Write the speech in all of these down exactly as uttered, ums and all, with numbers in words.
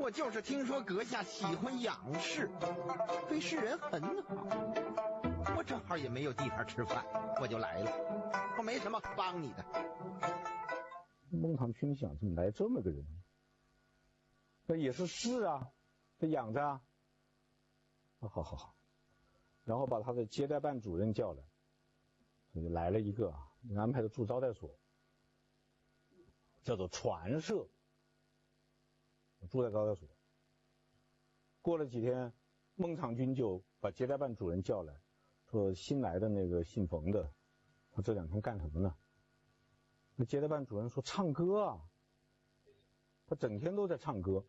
我就是听说阁下喜欢养士，对世人很好，我正好也没有地方吃饭，我就来了，我没什么帮你的。 孟尝君想，怎么来这么个人？那也是士啊，他养着啊。好好好好，然后把他的接待办主任叫来，所以来了一个啊，安排的住招待所，叫做传社，住在招待所。过了几天，孟尝君就把接待办主任叫来，说新来的那个姓冯的，他这两天干什么呢？那接待办主任说唱歌啊，他整天都在唱歌。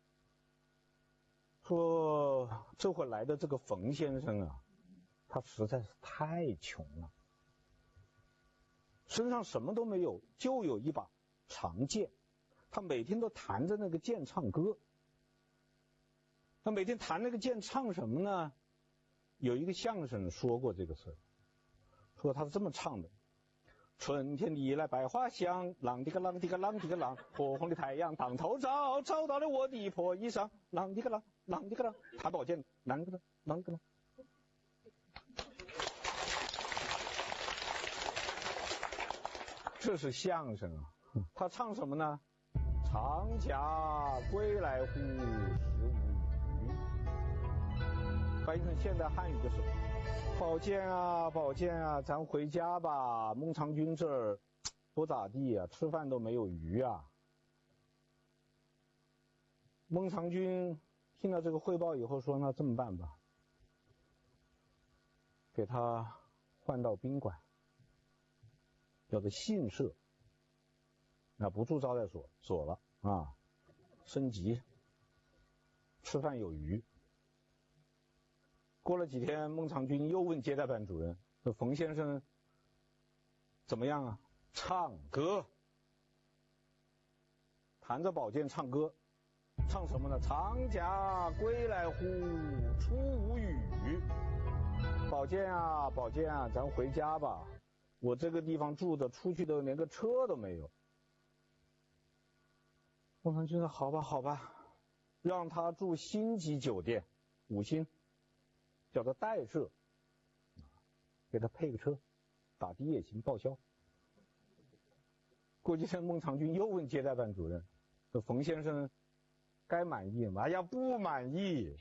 说这会来的这个冯先生啊，他实在是太穷了，身上什么都没有，就有一把长剑，他每天都弹着那个剑唱歌。他每天弹那个剑唱什么呢？有一个相声说过这个事，说他是这么唱的：春天里来百花香，啷滴个啷滴个啷滴个啷，火红的太阳当头照，照到了我的破衣裳，啷滴个啷，啷滴个啷，弹宝剑，啷个啷，啷个啷。这是相声啊，他唱什么呢？长甲归来乎，时无鱼。翻译成现代汉语就是：宝剑啊，宝剑啊，咱回家吧。孟尝君这儿不咋地啊，吃饭都没有鱼啊。孟尝君听到这个汇报以后说：那这么办吧，给他换到宾馆，叫做信舍，那不住招待所，锁了啊，升级，吃饭有余。过了几天，孟尝君又问接待办主任：说冯先生怎么样啊？唱歌，弹着宝剑唱歌，唱什么呢？长甲归来乎，出无语。宝剑啊，宝剑啊，咱回家吧。我这个地方住的，出去的连个车都没有。孟尝君说：好吧，好吧，让他住星级酒店，五星。叫他代设，给他配个车，打的也行，报销。过几天，孟尝君又问接待办主任：说冯先生该满意吗？哎呀，不满意，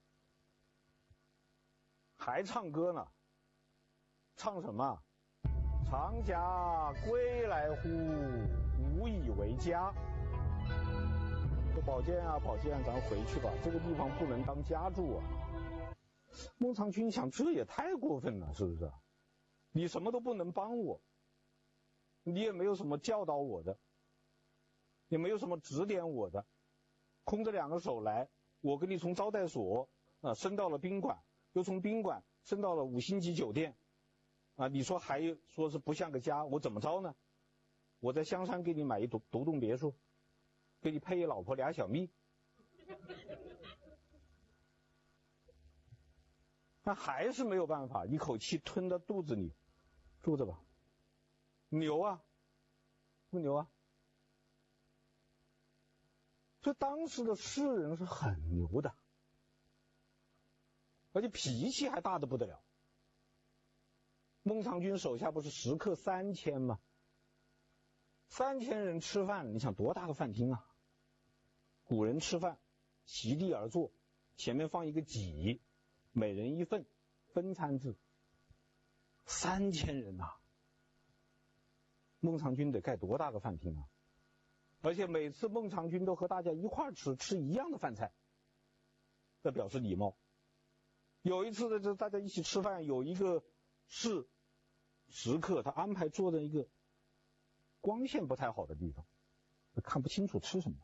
还唱歌呢。唱什么？长甲归来乎，无以为家。说宝剑啊，宝剑啊，咱回去吧，这个地方不能当家住啊。孟尝君想，这也太过分了，是不是？你什么都不能帮我，你也没有什么教导我的，也没有什么指点我的，空着两个手来，我给你从招待所啊升到了宾馆，又从宾馆升到了五星级酒店啊，你说还说是不像个家，我怎么着呢？我在香山给你买一独独栋别墅，给你配一老婆俩小蜜。他还是没有办法，一口气吞到肚子里，住着吧。牛啊，不牛啊。所以当时的士人是很牛的，而且脾气还大得不得了。孟尝君手下不是食客三千吗？三千人吃饭，你想多大个饭厅啊？古人吃饭席地而坐，前面放一个几，每人一份，分餐制。三千人呐、啊，孟尝君得盖多大个饭厅啊？而且每次孟尝君都和大家一块吃，吃一样的饭菜，这表示礼貌。有一次的这大家一起吃饭，有一个是食客，他安排坐在一个光线不太好的地方，看不清楚吃什么。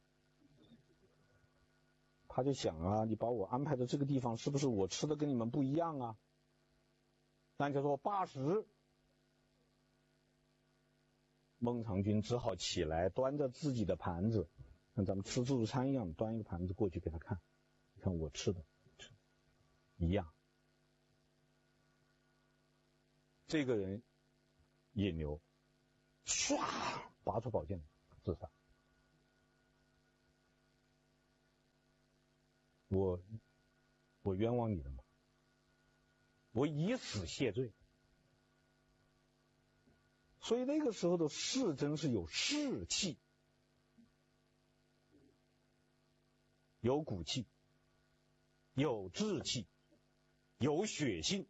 他就想啊，你把我安排的这个地方，是不是我吃的跟你们不一样啊？那就说罢食。孟尝君只好起来，端着自己的盘子，像咱们吃自助餐一样，端一个盘子过去给他看，你看我吃的吃一样。这个人也牛，唰拔出宝剑自杀。 我我冤枉你的吗？我以死谢罪。所以那个时候的士真是有士气，有骨气，有志气，有血性。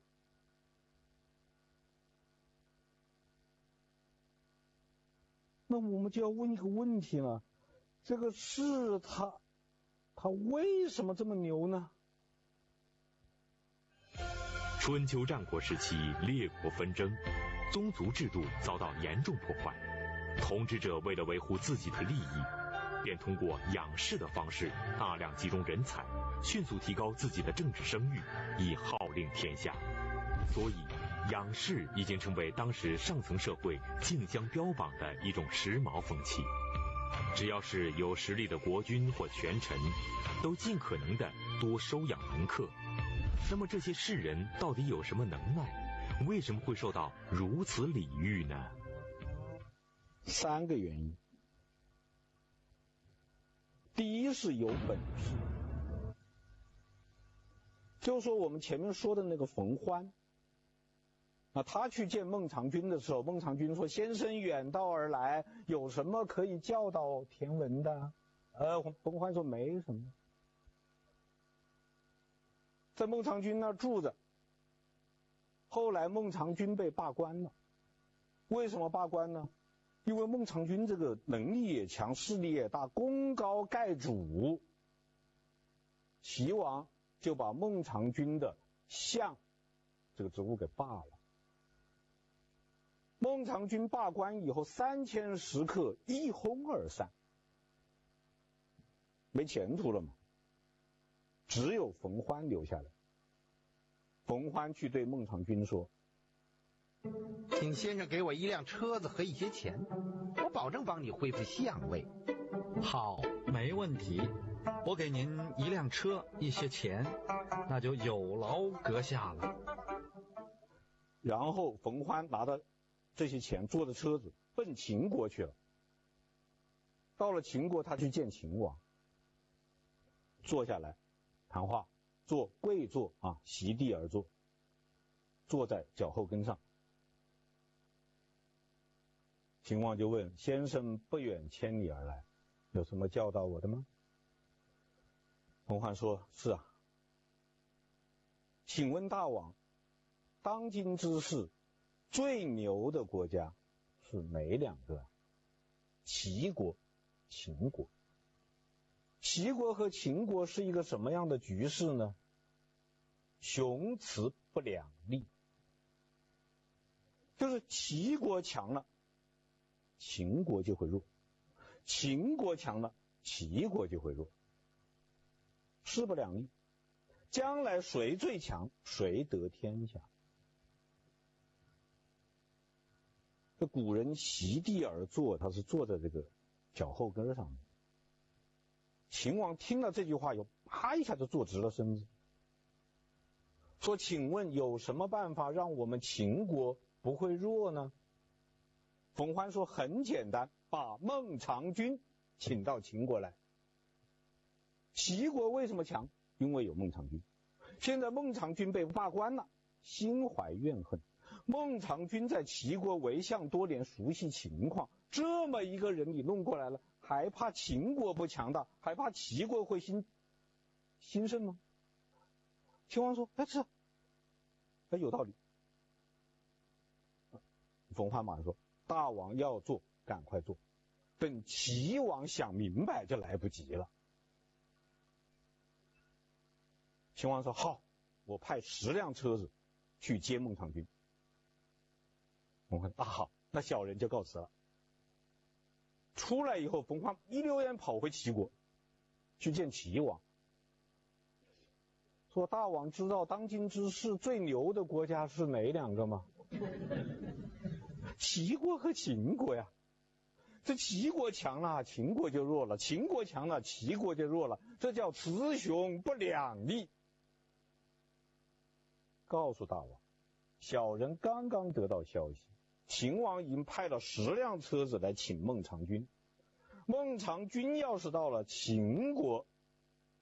那我们就要问一个问题了，这个士他他为什么这么牛呢？ 春秋战国时期，列国纷争，宗族制度遭到严重破坏，统治者为了维护自己的利益，便通过养士的方式大量集中人才，迅速提高自己的政治声誉，以号令天下。所以养士已经成为当时上层社会竞相标榜的一种时髦风气。只要是有实力的国君或权臣，都尽可能的多收养门客。那么这些士人到底有什么能耐？为什么会受到如此礼遇呢？ 三个原因。第一是有本事，就说我们前面说的那个冯欢，啊，他去见孟尝君的时候，孟尝君说：“先生远道而来，有什么可以教导田文的？”呃，冯欢说：“没什么。”在孟尝君那儿住着。后来孟尝君被罢官了，为什么罢官呢？因为孟尝君这个能力也强，势力也大，功高盖主，齐王就把孟尝君的相这个职务给罢了。孟尝君罢官以后，三千食客一哄而散，没前途了嘛，只有冯欢留下来。冯欢去对孟尝君说：“ 请先生给我一辆车子和一些钱，我保证帮你恢复相位。” 好，没问题，我给您一辆车，一些钱，那就有劳阁下了。 然后冯欢拿着这些钱，坐着车子奔秦国去了。到了秦国，他去见秦王，坐下来谈话。坐跪坐啊，席地而坐，坐在脚后跟上。秦王就问：“先生不远千里而来，有什么教导我的吗？”冯欢说：“是啊。请问大王，当今之世最牛的国家是哪两个？齐国、秦国。齐国和秦国是一个什么样的局势呢？雄雌不两立，就是齐国强了，秦国就会弱；秦国强了，齐国就会弱，势不两立。将来谁最强，谁得天下。这古人席地而坐，他是坐在这个脚后跟上面。秦王听了这句话以后，啪一下就坐直了身子，说：“请问有什么办法让我们秦国不会弱呢？”冯欢说：“很简单，把孟尝君请到秦国来。齐国为什么强？因为有孟尝君。现在孟尝君被罢官了，心怀怨恨。孟尝君在齐国为相多年，熟悉情况，这么一个人你弄过来了，还怕秦国不强大，还怕齐国会兴兴盛吗？”秦王说：“哎，是，哎，有道理。”冯欢马上说：“大王要做，赶快做，等齐王想明白就来不及了。”秦王说：“好，我派十辆车子去接孟尝君。”冯欢啊，好，那小人就告辞了。出来以后，冯欢一溜烟跑回齐国，去见齐王，说：“大王知道当今之世最牛的国家是哪两个吗？”齐国和秦国呀。这齐国强了，秦国就弱了；秦国强了，齐国就弱了。这叫雌雄不两立。告诉大王，小人刚刚得到消息，秦王已经派了十辆车子来请孟尝君。孟尝君要是到了秦国，